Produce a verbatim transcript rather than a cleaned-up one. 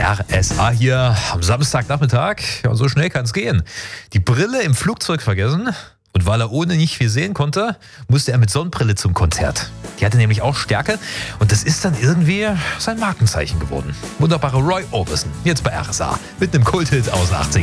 R S A hier am Samstagnachmittag. Ja, so schnell kann es gehen. Die Brille im Flugzeug vergessen und weil er ohne nicht viel sehen konnte, musste er mit Sonnenbrille zum Konzert. Die hatte nämlich auch Stärke und das ist dann irgendwie sein Markenzeichen geworden. Wunderbare Roy Orbison, jetzt bei R S A mit einem Kulthit aus den achtziger.